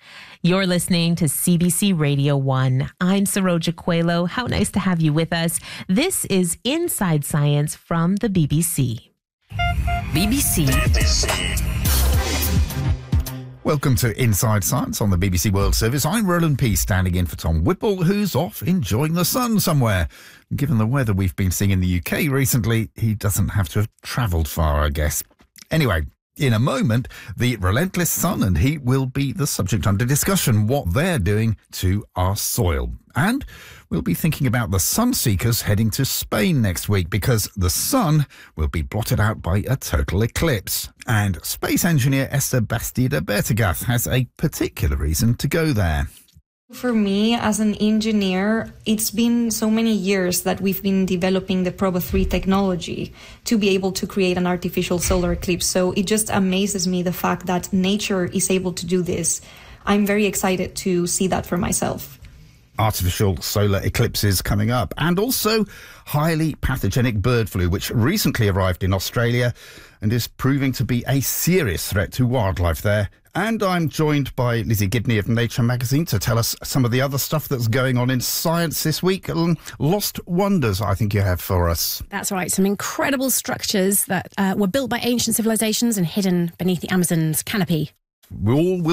You're listening to CBC Radio 1. I'm Saroja Coelho. How nice to have you with us. This is Inside Science from the BBC. BBC. Welcome to Inside Science on the BBC World Service. I'm Roland Pease, standing in for Tom Whipple, who's off enjoying the sun somewhere. Given the weather we've been seeing in the UK recently, he doesn't have to have travelled far, I guess. Anyway, in a moment, the relentless sun and heat will be the subject under discussion, what they're doing to our soil. And we'll be thinking about the sun seekers heading to Spain next week because the sun will be blotted out by a total eclipse. And space engineer Esther Bastida Bertegath has a particular reason to go there. For me, as an engineer, it's been so many years that we've been developing the Proba 3 technology to be able to create an artificial solar eclipse. So it just amazes me the fact that nature is able to do this. I'm very excited to see that for myself. Artificial solar eclipses coming up, and also highly pathogenic bird flu, which recently arrived in Australia and is proving to be a serious threat to wildlife there. And I'm joined by Lizzie Gibney of Nature magazine to tell us some of the other stuff that's going on in science this week. Lost wonders, I think you have for us. That's right. Some incredible structures that were built by ancient civilizations and hidden beneath the Amazon's canopy. We all will